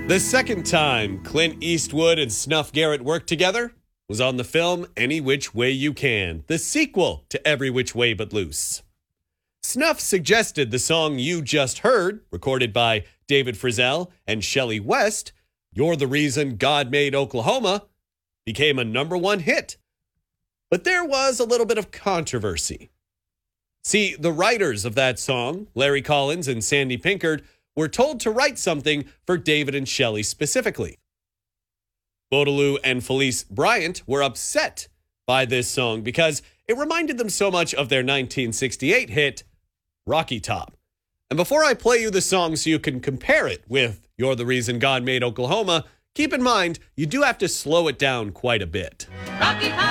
The second time Clint Eastwood and Snuff Garrett worked together was on the film Any Which Way You Can, the sequel to Every Which Way But Loose. Snuff suggested the song you just heard, recorded by David Frizzell and Shelley West, You're the Reason God Made Oklahoma, became a #1 hit. But there was a little bit of controversy. See, the writers of that song, Larry Collins and Sandy Pinkard, were told to write something for David and Shelley specifically. Baudelaire and Felice Bryant were upset by this song because it reminded them so much of their 1968 hit, Rocky Top. And before I play you the song so you can compare it with You're the Reason God Made Oklahoma, keep in mind you do have to slow it down quite a bit. Rocky Top.